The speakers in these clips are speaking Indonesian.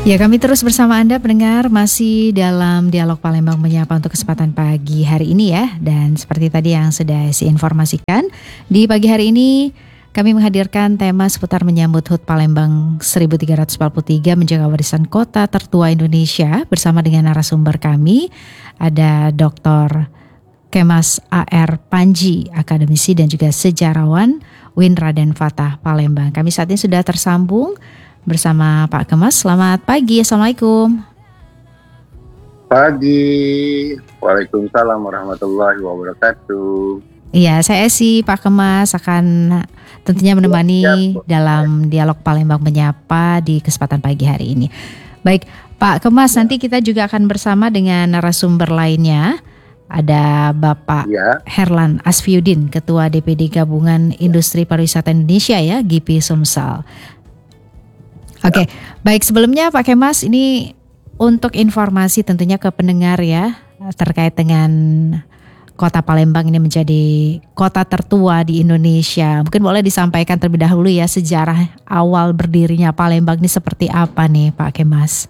Ya, kami terus bersama Anda pendengar masih dalam Dialog Palembang Menyapa untuk kesempatan pagi hari ini ya. Dan seperti tadi yang sudah saya informasikan, di pagi hari ini kami menghadirkan tema seputar menyambut HUT Palembang 1343 menjaga warisan kota tertua Indonesia bersama dengan narasumber kami. Ada Dr. Kemas A.R. Panji, akademisi dan juga sejarawan UIN Raden Fatah Palembang. Kami saat ini sudah tersambung bersama Pak Kemas. Selamat pagi, Assalamualaikum. Pagi, Waalaikumsalam warahmatullahi wabarakatuh. Iya, saya Pak Kemas akan tentunya menemani dalam Dialog Palembang Menyapa di kesempatan pagi hari ini. Baik, Pak Kemas, nanti kita juga akan bersama dengan narasumber lainnya. Ada Bapak Herlan Asfiuddin, Ketua DPD Gabungan Industri Pariwisata Indonesia ya, GIPI Sumsel. Oke, baik, sebelumnya Pak Kemas, ini untuk informasi tentunya ke pendengar ya, terkait dengan Kota Palembang ini menjadi kota tertua di Indonesia. Mungkin boleh disampaikan terlebih dahulu ya, sejarah awal berdirinya Palembang ini seperti apa nih Pak Kemas?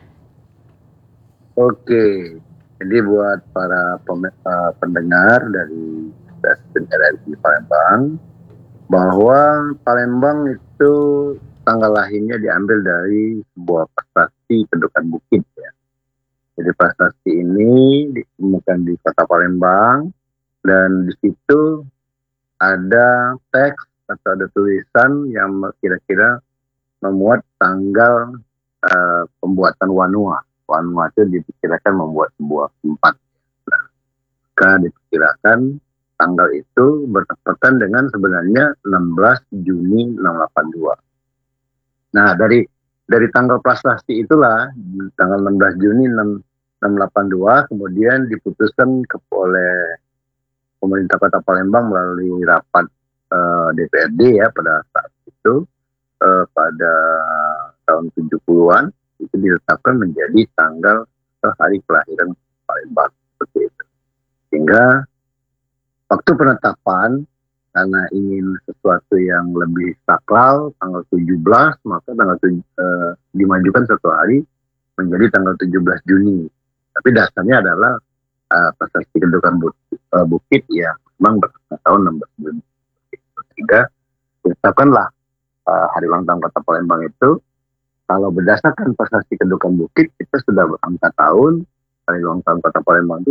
Oke, jadi buat para pendengar dari stasiun RRI Palembang, bahwa Palembang itu tanggal lahirnya diambil dari sebuah prasasti Kedukan Bukit ya. Jadi prasasti ini ditemukan di Kota Palembang dan di situ ada teks atau ada tulisan yang kira-kira memuat tanggal pembuatan Wanua. Wanua itu diperkirakan membuat sebuah tempat. Nah, maka diperkirakan tanggal itu bertepatan dengan sebenarnya 16 Juni 682. Nah, dari tanggal prasasti itulah, tanggal 16 Juni 682, kemudian diputuskan oleh pemerintah Kota Palembang melalui rapat DPRD ya pada saat itu, pada tahun 70-an, itu ditetapkan menjadi tanggal hari kelahiran Palembang, seperti itu. Sehingga waktu penetapan, karena ingin sesuatu yang lebih sakral, tanggal 17, maka tanggal dimajukan satu hari menjadi tanggal 17 Juni. Tapi dasarnya adalah prasasti Kedukan Bukit yang memang tahun 16 Juni. Sehingga ditetapkanlah hari ulang tahun Kota Palembang itu. Kalau berdasarkan prasasti Kedukan Bukit, kita sudah berangkat tahun hari ulang tahun Kota Palembang itu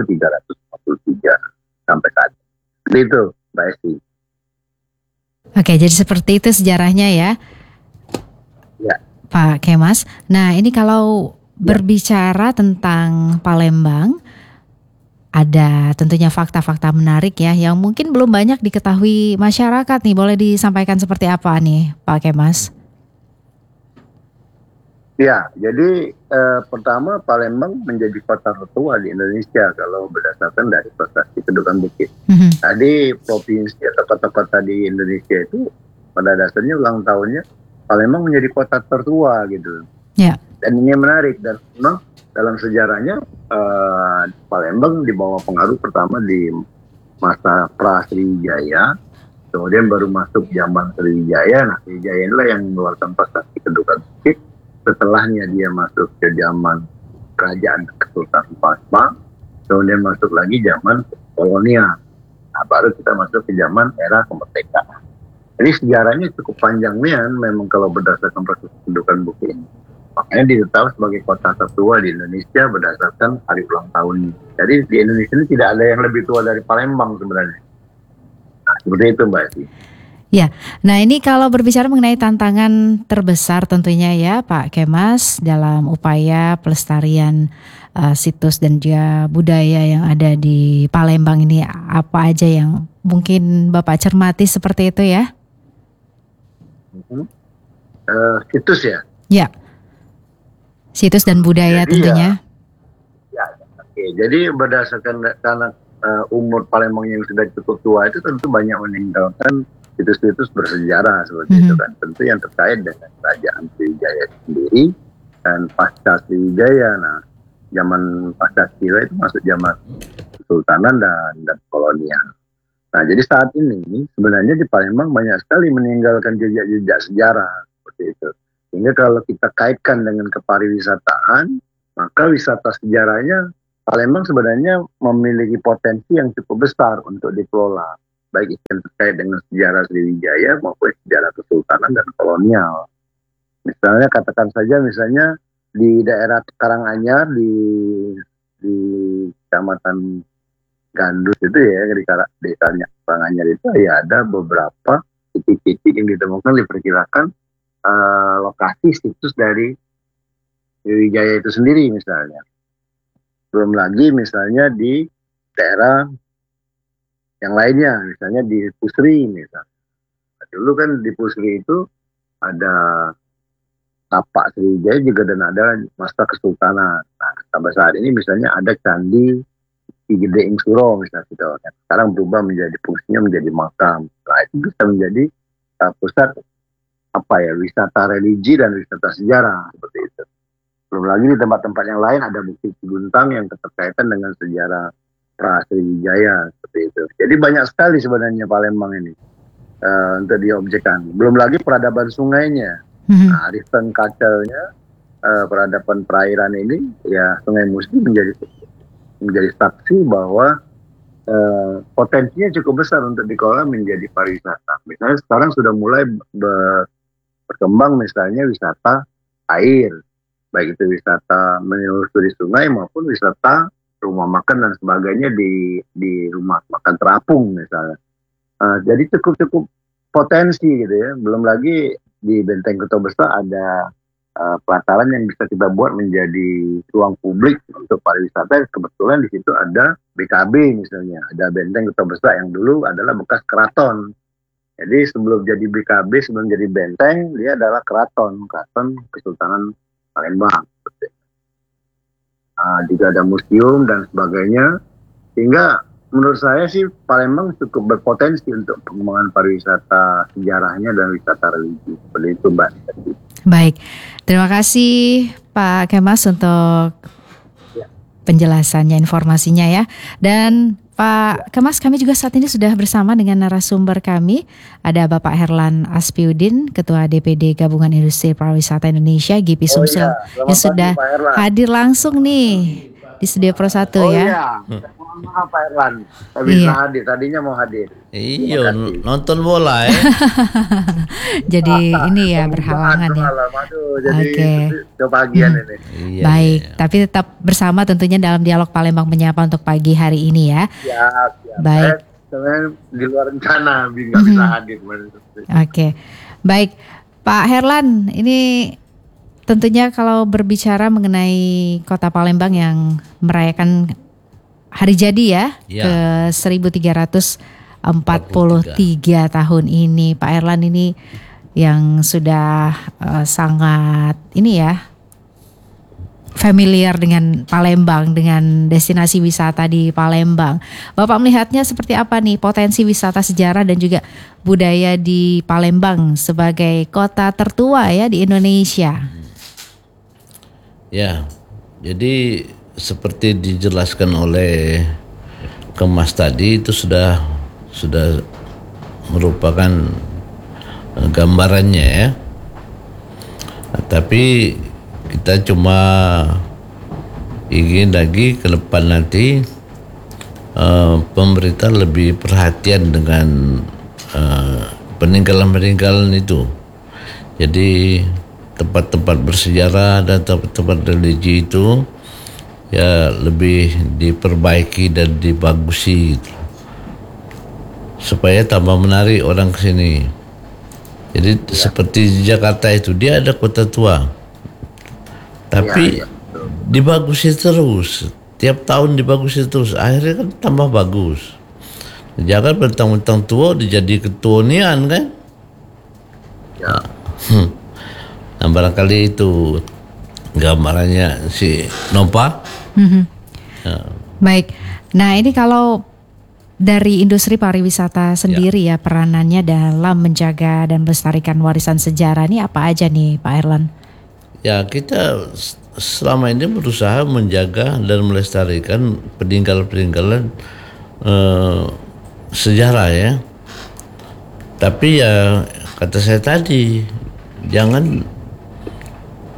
1343 sampai saat ini. Jadi itu, Mbak Esti. Oke, jadi seperti itu sejarahnya ya, Pak Kemas. Nah, ini kalau berbicara tentang Palembang, ada tentunya fakta-fakta menarik ya, yang mungkin belum banyak diketahui masyarakat nih. Boleh disampaikan seperti apa nih, Pak Kemas? Ya, jadi pertama Palembang menjadi kota tertua di Indonesia kalau berdasarkan dari prasasti Kedukan Bukit. Tadi provinsi atau kota-kota di Indonesia itu pada dasarnya ulang tahunnya Palembang menjadi kota tertua gitu. Ya. Dan ini menarik, dan memang dalam sejarahnya Palembang dibawa pengaruh pertama di masa pra Sriwijaya, kemudian baru masuk zaman Sriwijaya. Nah, Sriwijaya inilah yang mengeluarkan prasasti Kedukan Bukit. Setelahnya dia masuk ke zaman kerajaan Kesultanan Palembang, kemudian masuk lagi zaman kolonial. Nah, baru kita masuk ke zaman era kemerdekaan. Jadi sejarahnya cukup panjang nih, memang kalau berdasarkan proses Kedukan Bukit ini. Makanya ditetapkan sebagai kota tertua di Indonesia berdasarkan hari ulang tahunnya. Jadi di Indonesia ini tidak ada yang lebih tua dari Palembang sebenarnya. Nah, seperti itu Mbak Esti. Ya, nah ini kalau berbicara mengenai tantangan terbesar tentunya ya Pak Kemas dalam upaya pelestarian situs dan juga budaya yang ada di Palembang ini, apa aja yang mungkin Bapak cermati seperti itu ya? Situs ya? Ya, situs dan budaya jadi tentunya. Oke. Jadi berdasarkan karena umur Palembang yang sudah cukup tua itu tentu banyak meninggalkan situs-situs bersejarah seperti itu kan. Tentu yang terkait dengan kerajaan Sriwijaya sendiri dan pasca Sriwijaya. Nah, zaman pasca Sriwijaya itu masuk zaman Kesultanan dan kolonial. Nah, jadi saat ini sebenarnya di Palembang banyak sekali meninggalkan jejak-jejak sejarah seperti itu. Sehingga kalau kita kaitkan dengan kepariwisataan, maka wisata sejarahnya Palembang sebenarnya memiliki potensi yang cukup besar untuk dikelola, baik itu yang terkait dengan sejarah Sriwijaya maupun sejarah kesultanan dan kolonial. Misalnya katakan saja misalnya di daerah Karanganyar di Kecamatan Gandus itu ya, di Karanganyar itu ya ada beberapa titik-titik yang ditemukan diperkirakan lokasi situs dari Sriwijaya itu sendiri misalnya. Belum lagi misalnya di daerah yang lainnya, misalnya di Pusri misalnya. Dulu kan di Pusri itu ada tapak Sriwijaya juga dan ada masa kesultanan. Nah, sampai saat ini misalnya ada candi Ki Gede Ing Suro misalnya gitu. Sekarang berubah menjadi fungsinya menjadi makam. Nah, itu bisa menjadi pusat wisata religi dan wisata sejarah seperti itu. Belum lagi di tempat-tempat yang lain ada Bukit Cibuntang yang keterkaitan dengan sejarah pra Sriwijaya seperti itu. Jadi banyak sekali sebenarnya Palembang ini untuk diobjekkan. Belum lagi peradaban sungainya. Nah, return culture-nya peradaban perairan ini ya Sungai Musi menjadi saksi bahwa potensinya cukup besar untuk dikelola menjadi pariwisata. Misalnya sekarang sudah mulai berkembang misalnya wisata air, baik itu wisata menyusuri sungai maupun wisata rumah makan dan sebagainya di rumah makan terapung misalnya. Jadi cukup potensi gitu ya. Belum lagi di Benteng Kota Besar ada pelataran yang bisa kita buat menjadi ruang publik untuk pariwisata. Kebetulan di situ ada BKB misalnya, ada Benteng Kota Besar yang dulu adalah bekas keraton. Jadi sebelum jadi BKB, sebelum jadi benteng, dia adalah keraton Kesultanan Palembang. Juga ada museum dan sebagainya, sehingga menurut saya sih Palembang cukup berpotensi untuk pengembangan pariwisata sejarahnya dan wisata religi. Seperti itu Mbak. Baik, terima kasih Pak Kemas untuk penjelasannya, informasinya ya. Dan Pak Kemas, kami juga saat ini sudah bersama dengan narasumber kami. Ada Bapak Herlan Aspiudin, Ketua DPD Gabungan Industri Pariwisata Indonesia, GIPI Sumsel, yang sudah hadir langsung nih di Studio Pro 1 ya. Iya, maaf Pak Herlan, bisa hadir, tadinya mau hadir. Iya, nonton bola ya. Jadi ini ya berhalangan ya. Oke. Kebagian ini. Baik, tapi tetap bersama tentunya dalam dialog Palembang Menyapa untuk pagi hari ini ya. Siap. Baik. Sebenarnya di luar rencana, nggak bisa hadir. Oke, baik Pak Herlan, ini tentunya kalau berbicara mengenai Kota Palembang yang merayakan hari jadi ya, ke 1343 tahun ini, Pak Herlan ini yang sudah sangat ini ya familiar dengan Palembang, dengan destinasi wisata di Palembang. Bapak melihatnya seperti apa nih potensi wisata sejarah dan juga budaya di Palembang sebagai kota tertua ya di Indonesia? Ya, jadi seperti dijelaskan oleh Kemas tadi itu sudah merupakan gambarannya ya. Tapi kita cuma ingin lagi ke depan nanti pemerintah lebih perhatian dengan peninggalan-peninggalan itu. Jadi tempat-tempat bersejarah dan tempat-tempat religi itu ya lebih diperbaiki dan dibagusi gitu, supaya tambah menarik orang ke sini. Jadi seperti di Jakarta itu dia ada kota tua, tapi dibagusi terus, tiap tahun dibagusi terus, akhirnya kan tambah bagus. Jangan mentang-mentang tua dijadi ketuonian kan? Nah, barangkali itu gambarannya si Nova. Baik, nah ini kalau dari industri pariwisata sendiri ya peranannya dalam menjaga dan melestarikan warisan sejarah ini apa aja nih Pak Herlan? Ya kita selama ini berusaha menjaga dan melestarikan peninggalan-peninggalan sejarah ya. Tapi ya kata saya tadi jangan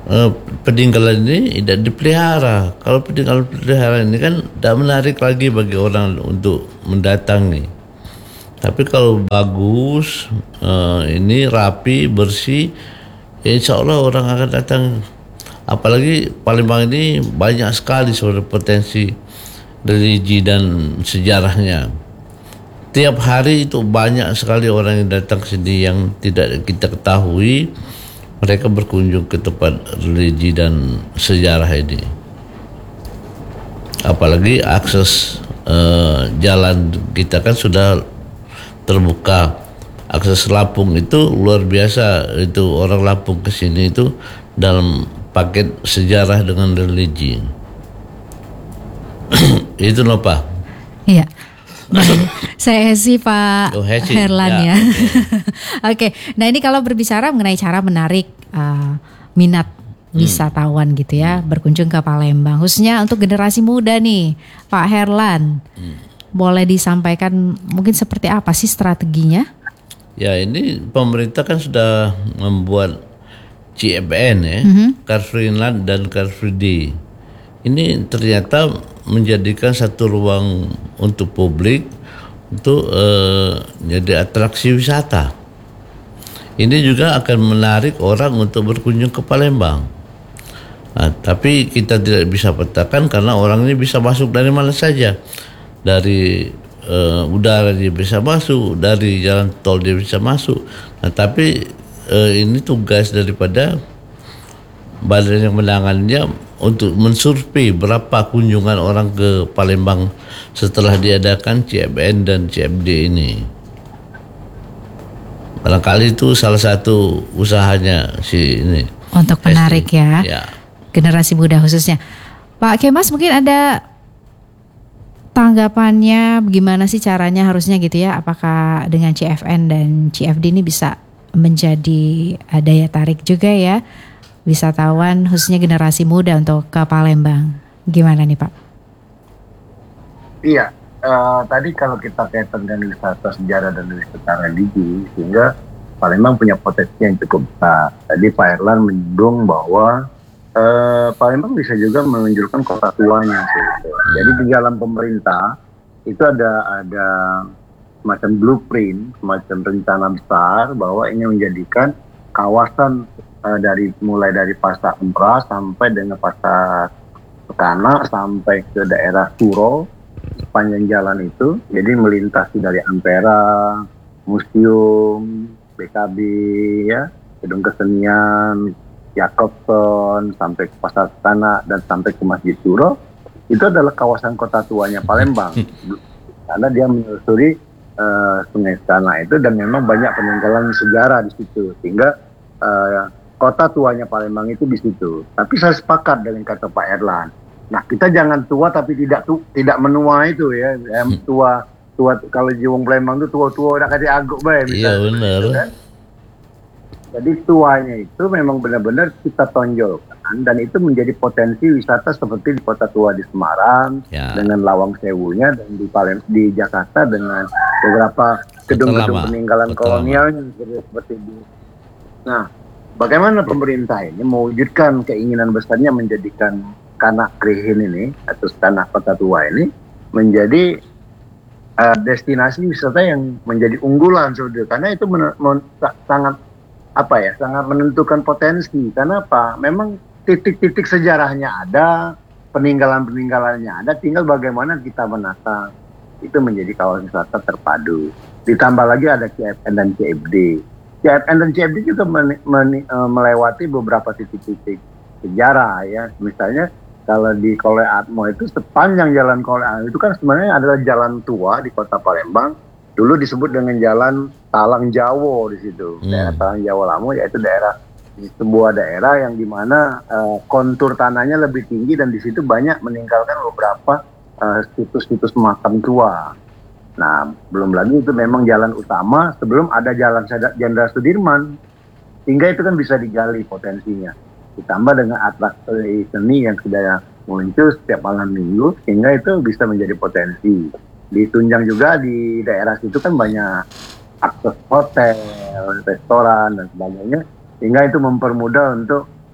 eh, peninggalan ini tidak dipelihara. Kalau peninggalan peliharaan ini kan tidak menarik lagi bagi orang untuk mendatangi. Tapi kalau bagus, ini rapi, bersih, ya insya Allah orang akan datang. Apalagi Palembang ini banyak sekali sebenarnya potensi religi dan sejarahnya. Tiap hari itu banyak sekali orang yang datang ke sini yang tidak kita ketahui. Mereka berkunjung ke tempat religi dan sejarah ini. Apalagi akses jalan kita kan sudah terbuka. Akses Lampung itu luar biasa. Itu orang Lampung ke sini itu dalam paket sejarah dengan religi. Itu loh Pak. Iya. Baik, saya Hesi Pak Herlan ya. Oke, nah ini kalau berbicara mengenai cara menarik minat wisatawan gitu ya, berkunjung ke Palembang, khususnya untuk generasi muda nih, Pak Herlan, boleh disampaikan mungkin seperti apa sih strateginya? Ya ini pemerintah kan sudah membuat CFN ya, Car Free Land dan Car Free Day. Ini ternyata menjadikan satu ruang untuk publik untuk jadi atraksi wisata. Ini juga akan menarik orang untuk berkunjung ke Palembang. Nah, tapi kita tidak bisa petakan karena orang ini bisa masuk dari mana saja. Dari udara dia bisa masuk, dari jalan tol dia bisa masuk. Nah, tapi ini tugas daripada badan yang menanganinya untuk mensurvei berapa kunjungan orang ke Palembang setelah diadakan CFN dan CFD ini. Barangkali itu salah satu usahanya si ini. Untuk menarik ya, generasi muda khususnya. Pak Kemas mungkin ada tanggapannya bagaimana sih caranya harusnya gitu ya? Apakah dengan CFN dan CFD ini bisa menjadi daya tarik juga ya wisatawan khususnya generasi muda untuk ke Palembang? Gimana nih Pak? Iya, tadi kalau kita kaitan dengan wisata sejarah dan wisata religi, sehingga Palembang punya potensi yang cukup besar. Tadi Pak Erlan menyinggung bahwa Palembang bisa juga menunjukkan kota tuanya. Jadi di dalam pemerintah itu ada semacam blueprint, semacam rencana besar bahwa ini menjadikan kawasan mulai dari Pasar Empras sampai dengan Pasar Pekana sampai ke daerah Suro sepanjang jalan itu. Jadi melintasi dari Ampera, museum, BKB, ya, gedung kesenian, Jakobson, sampai ke Pasar Pekana dan sampai ke Masjid Suro. Itu adalah kawasan kota tuanya Palembang karena dia menyusuri Sungai Sana itu dan memang banyak peninggalan sejarah di situ sehingga kota tuanya Palembang itu di situ. Tapi saya sepakat dengan kata Pak Erlan. Nah, kita jangan tua tapi tidak menua itu ya. Tua kalau di wong Palembang itu tua-tua udah kayak aguk bae. Iya benar. Gitu, kan? Jadi tuanya itu memang benar-benar kita tonjolkan dan itu menjadi potensi wisata seperti di Kota Tua di Semarang dengan Lawang Sewunya dan di Jakarta dengan beberapa gedung-gedung peninggalan kolonial seperti itu. Nah, bagaimana pemerintah ini mewujudkan keinginan besarnya menjadikan Kanak Krihin ini atau Tanah Kota Tua ini menjadi destinasi wisata yang menjadi unggulan sebetulnya karena itu sangat menentukan potensi. Karena apa? Memang titik-titik sejarahnya ada, peninggalan-peninggalannya ada, tinggal bagaimana kita menata itu menjadi kawasan wisata terpadu. Ditambah lagi ada CFN dan CFD. CFN dan CFD juga melewati beberapa titik-titik sejarah ya. Misalnya kalau di Kole Atmo itu sepanjang jalan Kole Atmo itu kan sebenarnya adalah jalan tua di Kota Palembang. Dulu disebut dengan Jalan Talang Jawo di situ. Daerah Talang Jawo Lamo yaitu sebuah daerah yang dimana kontur tanahnya lebih tinggi dan di situ banyak meninggalkan beberapa situs-situs makam tua. Nah, belum lagi itu memang jalan utama sebelum ada Jalan Jenderal Sudirman. Sehingga itu kan bisa digali potensinya. Ditambah dengan atraksi seni yang sudah muncul setiap malam minggu, sehingga itu bisa menjadi potensi. Ditunjang juga di daerah situ kan banyak akses hotel, restoran dan sebagainya, sehingga itu mempermudah untuk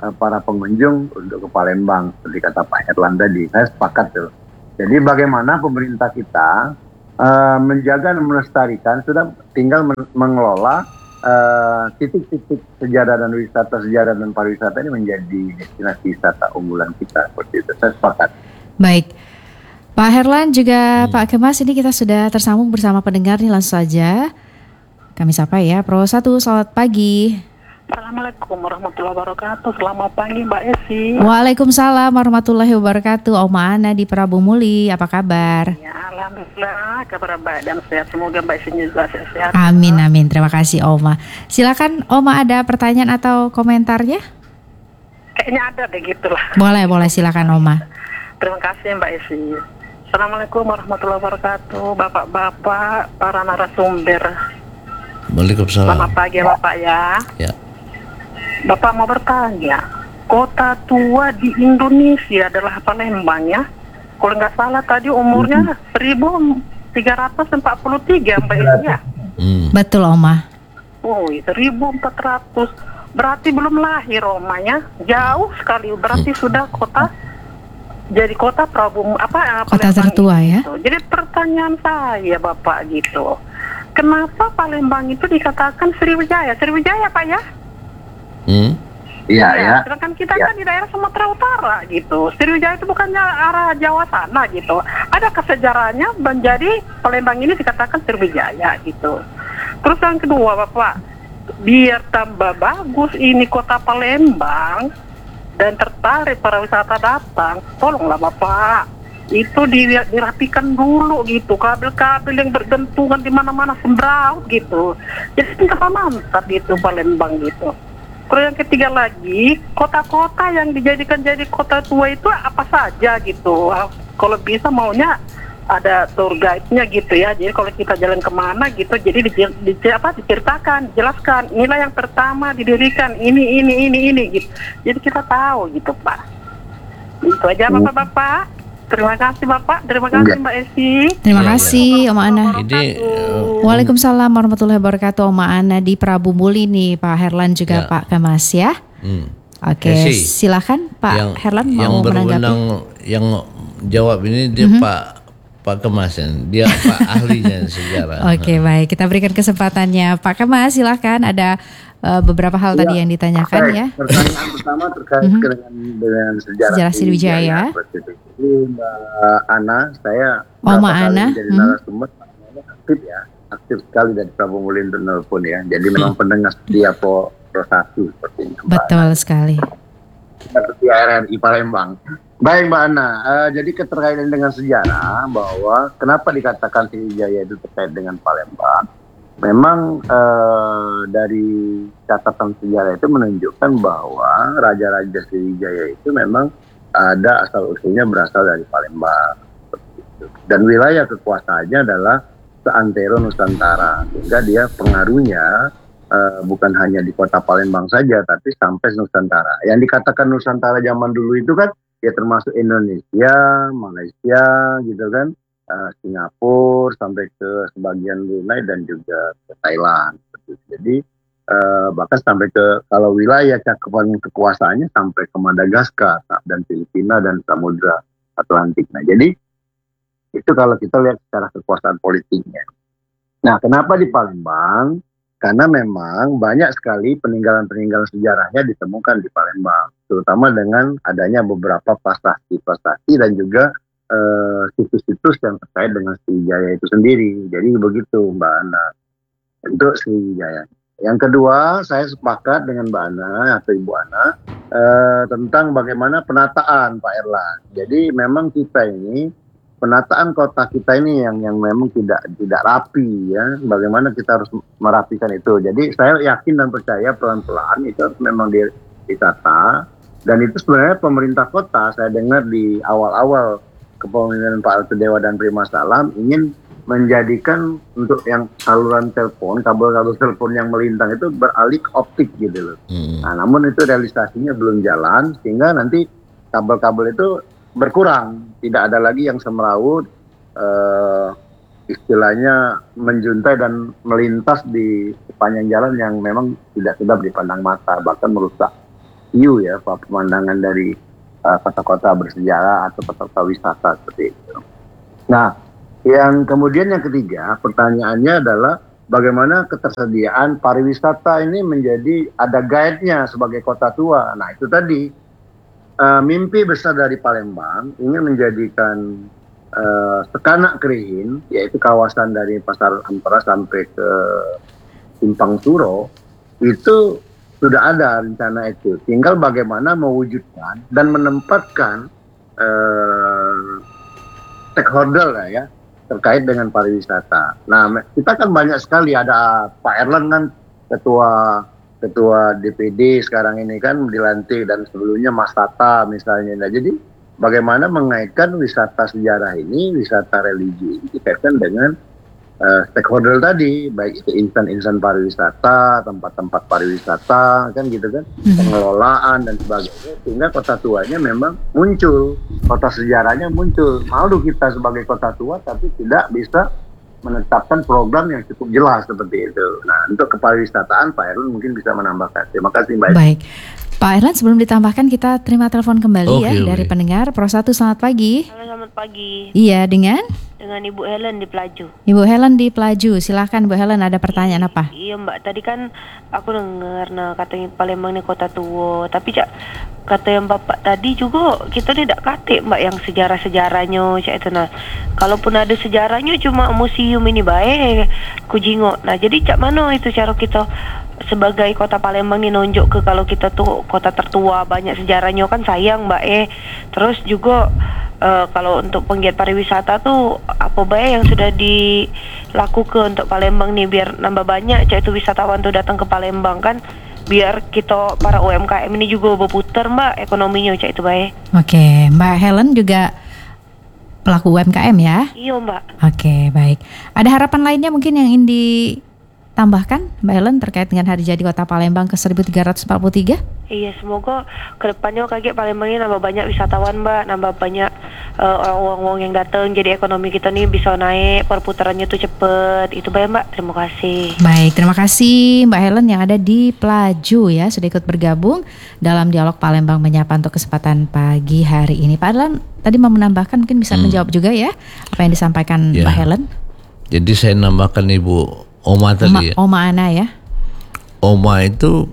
para pengunjung untuk ke Palembang seperti kata Pak Herlan tadi. Saya sepakat tuh. Jadi bagaimana pemerintah kita menjaga dan melestarikan, sudah tinggal mengelola titik-titik sejarah dan pariwisata ini menjadi destinasi wisata unggulan kita seperti itu. Saya sepakat. Baik, Pak Herlan juga Pak Kemas, ini kita sudah tersambung bersama pendengar nih, langsung saja kami sapa ya. Pro 1, selamat pagi. Assalamualaikum warahmatullahi wabarakatuh. Selamat pagi Mbak Esi. Waalaikumsalam warahmatullahi wabarakatuh. Oma Ana di Prabu Muli, apa kabar? Ya, alhamdulillah kabar baik dan sehat. Semoga Mbak Esi juga sehat. Amin amin. Terima kasih Oma. Silakan Oma, ada pertanyaan atau komentarnya? Kayaknya ada deh gitu lah. Boleh silakan Oma. Terima kasih Mbak Esi. Assalamualaikum warahmatullahi wabarakatuh. Bapak-bapak, para narasumber. Waalaikumsalam. Selamat pagi Bapak ya. Ya. Bapak mau bertanya, kota tua di Indonesia adalah Palembang ya? Kalau nggak salah tadi umurnya 1343 Mbak Esi ya? Betul Oma. Oh, 1400. Berarti belum lahir Oma ya? Jauh sekali. Berarti sudah jadi kota Kota Palembang tertua ya. gitu. Jadi pertanyaan saya Bapak gitu, kenapa Palembang itu dikatakan Sriwijaya? Sriwijaya Pak ya? Iya ya. Sedangkan kita kan di daerah Sumatera Utara gitu. Sriwijaya itu bukannya arah Jawa sana gitu. Ada kesejarahnya menjadi Palembang ini dikatakan Sriwijaya gitu. Terus yang kedua Bapak, biar tambah bagus ini kota Palembang dan tertarik para wisata datang, tolonglah Bapak, itu dirapikan dulu gitu, kabel-kabel yang berdentungan di mana-mana sembraut gitu. Jadi nggak mantap gitu Palembang gitu. Terus yang ketiga lagi, kota-kota yang dijadikan jadi kota tua itu apa saja gitu. Kalau bisa maunya ada tour guide-nya gitu ya. Jadi kalau kita jalan kemana gitu, jadi diceritakan, dijelaskan. Inilah yang pertama didirikan, ini gitu. Jadi kita tahu gitu Pak. Itu aja Bapak-bapak. Terima kasih Bapak, terima kasih Mbak Esi. Terima kasih Oma Ana. Ini Waalaikumsalam warahmatullahi wabarakatuh. Oma Ana di Prabu Muli nih, Pak Herlan juga Pak Kemas ya. Oke, Esi, silakan Pak Herlan mau menanggapi. Yang jawab ini dia Pak Kemas, dia Pak ahlinya sejarah. Oke, baik, kita berikan kesempatannya Pak Kemas, silakan. Ada beberapa hal tadi yang ditanyakan ya. Pertanyaan pertama terkait dengan sejarah Sriwijaya. Jadi Mbak Ana, saya Oma Ana jadi narasumber aktif ya, aktif sekali dari Prabu Muli untuk nelpon ya. Jadi memang pendengar setia Pro 1 seperti ini. Betul sekali. Setia RRI Palembang. Baik Mbak Ana, jadi keterkaitan dengan sejarah bahwa kenapa dikatakan Sriwijaya itu terkait dengan Palembang. Memang dari catatan sejarah itu menunjukkan bahwa Raja-Raja Sriwijaya itu memang ada asal-usulnya berasal dari Palembang. Dan wilayah kekuasaannya adalah seantero Nusantara. Sehingga dia pengaruhnya bukan hanya di kota Palembang saja, tapi sampai Nusantara. Yang dikatakan Nusantara zaman dulu itu kan ya termasuk Indonesia, Malaysia gitu kan, Singapura sampai ke sebagian Brunei dan juga ke Thailand. Jadi bahkan sampai ke, kalau wilayah cakupan kekuasaannya sampai ke Madagaskar dan Filipina dan Samudra Atlantik. Nah jadi itu kalau kita lihat secara kekuasaan politiknya. Nah kenapa di Palembang? Karena memang banyak sekali peninggalan-peninggalan sejarahnya ditemukan di Palembang, terutama dengan adanya beberapa prasasti dan juga situs-situs yang terkait dengan Sriwijaya itu sendiri. Jadi begitu Mbak Ana untuk Sriwijaya. Yang kedua, saya sepakat dengan Mbak Ana atau Ibu Ana tentang bagaimana penataan Pak Erlan. Jadi memang kita ini, penataan kota kita ini yang memang tidak rapi ya. Bagaimana kita harus merapikan itu. Jadi saya yakin dan percaya pelan-pelan itu memang ditata. Dan itu sebenarnya pemerintah kota, saya dengar di awal-awal kepemimpinan Pak Altudewa dan Prima Salam ingin menjadikan untuk yang saluran telepon, kabel-kabel telepon yang melintang itu beralih ke optik gitu loh. Nah, namun itu realisasinya belum jalan, sehingga nanti kabel-kabel itu berkurang, tidak ada lagi yang semeraut, istilahnya menjuntai dan melintas di sepanjang jalan yang memang tidak sedap dipandang mata, bahkan merusak view ya, pemandangan dari kota-kota bersejarah atau kota-kota wisata seperti itu. Nah, yang ketiga pertanyaannya adalah bagaimana ketersediaan pariwisata ini menjadi ada guide-nya sebagai kota tua. Nah, itu tadi mimpi besar dari Palembang ingin menjadikan Sekanak Kerihin, yaitu kawasan dari Pasar Ampera sampai ke Simpang Suro, itu sudah ada rencana itu. Tinggal bagaimana mewujudkan dan menempatkan stakeholder lah ya terkait dengan pariwisata. Nah, kita kan banyak sekali, ada Pak Erlen kan ketua DPD sekarang ini kan dilantik, dan sebelumnya Mas Tata misalnya. Nah, jadi bagaimana mengaitkan wisata sejarah ini, wisata religi ini dikaitkan dengan stakeholder tadi, baik itu insan-insan pariwisata, tempat-tempat pariwisata, kan gitu kan, pengelolaan dan sebagainya, sehingga kota tuanya memang muncul, kota sejarahnya muncul. Malu kita sebagai kota tua tapi tidak bisa menetapkan program yang cukup jelas seperti itu. Nah, untuk kepariwisataan Pak Erlen mungkin bisa menambahkan. Terima kasih Mbak. Baik, Pak Erlen, sebelum ditambahkan kita terima telepon kembali dari pendengar. Pro 1, selamat pagi. Halo, selamat pagi. Iya, dengan Ibu Helen di Pelaju. Ibu Helen di Pelaju, silakan Bu Helen, ada pertanyaan apa? Iya Mbak, tadi kan aku dengar katanya Palembang ini kota tua, tapi kata yang Bapak tadi juga kita tidak kate Mbak yang sejarah-sejarahnya itu. Nah, kalaupun ada sejarahnya cuma museum ini baik ku jingok. Nah, jadi mana itu cara kita sebagai kota Palembang ini nunjuk ke kalau kita tuh kota tertua banyak sejarahnya, kan sayang Mbak. Terus juga kalau untuk penggiat pariwisata tuh apa baik yang sudah dilakukan untuk Palembang nih biar nambah banyak itu wisatawan tuh datang ke Palembang, kan biar kita para UMKM ini juga berputar Mbak ekonominya itu baik. Oke, Mbak Helen juga pelaku UMKM ya? Iya Mbak. Oke, baik. Ada harapan lainnya mungkin yang ingin ditambahkan Mbak Helen terkait dengan hari jadi kota Palembang ke 1343? Iya, semoga kedepannya kayak Palembang ini nambah banyak wisatawan Mbak, nambah banyak orang-orang yang datang, jadi ekonomi kita nih bisa naik, perputarannya tuh cepet. Itu baik Mbak, terima kasih. Baik, terima kasih Mbak Helen yang ada di Pelaju ya, sudah ikut bergabung dalam dialog Palembang Menyapa untuk kesempatan pagi hari ini. Pak Helen tadi mau menambahkan, mungkin bisa menjawab juga ya apa yang disampaikan Mbak Helen. Jadi saya nambahkan Ibu Oma tadi ya. Oma Ana ya. Oma itu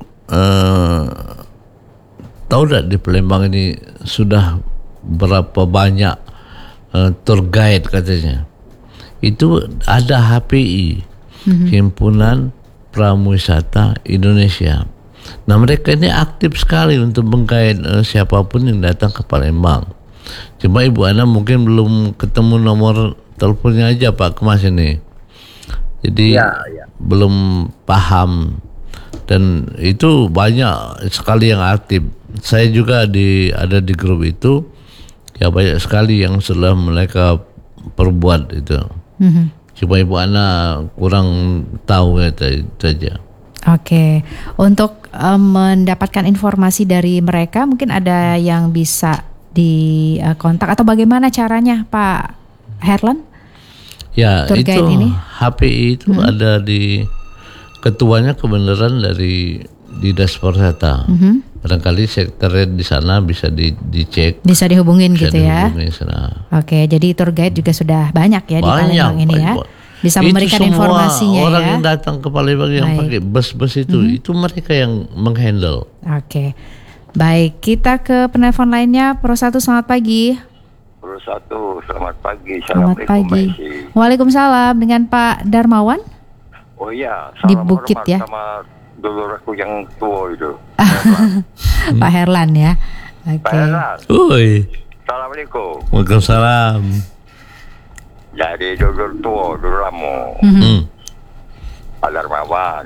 tahu tidak di Palembang ini sudah berapa banyak tour guide katanya. Itu ada HPI, Himpunan Pramuwisata Indonesia. Nah, mereka ini aktif sekali untuk menggait siapapun yang datang ke Palembang. Cuma Ibu Ana mungkin belum ketemu nomor teleponnya aja Pak Kemas ini. Jadi belum paham, dan itu banyak sekali yang aktif. Saya juga ada di grup itu, ya banyak sekali yang sudah mereka perbuat itu. Cuma Ibu Ana kurang tahu ya itu saja. Oke, untuk mendapatkan informasi dari mereka mungkin ada yang bisa dikontak atau bagaimana caranya Pak Herlan? Ya, itu HPI itu ada di ketuanya kebenaran dari Dinas Pariwisata. Barangkali sekretariat di sana bisa dicek. Bisa dihubungin gitu ya. Sana. Oke, jadi tour guide juga sudah banyak ya di Palembang ini ya. Bisa memberikan informasinya ya. Orang yang datang ke Palembang yang pakai bus-bus itu mereka yang menghandle. Oke. Baik, kita ke penelpon lainnya. Pro 1, selamat pagi. Pro 1, selamat pagi. Selamat pagi. Waalaikumsalam, dengan Pak Darmawan. Oh iya, di Bukit ya. Sama dulur aku yang tua itu. Pak Herlan ya. Oke. Pak Herlan. Assalamualaikum. Waalaikumsalam. Jadi dulur tua, dulur lama. Pak Darmawan.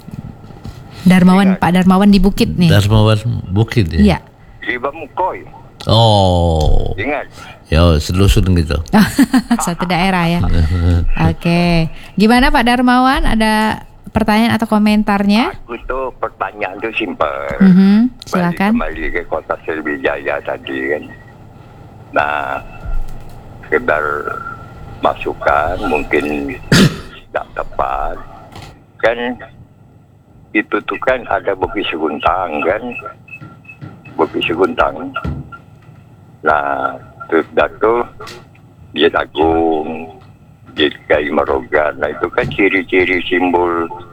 Pak Darmawan di Bukit nih. Darmawan Bukit ya. Iya. Di Bamukoi. Oh. Ingat. Ya, selusun gitu. Satu daerah ya. Oke. Gimana Pak Darmawan? Ada pertanyaan atau komentarnya? Aku tuh pertanyaan tuh simpel. Silakan. Kembali ke kota Sriwijaya tadi kan. Nah, sekedar masukan mungkin tidak tepat. Kan itu tuh kan ada Bukit Seguntang kan. Bukit Seguntang. Nah, terus Dato dia agung, dia kayu marogan. Nah, itu kan ciri-ciri simbol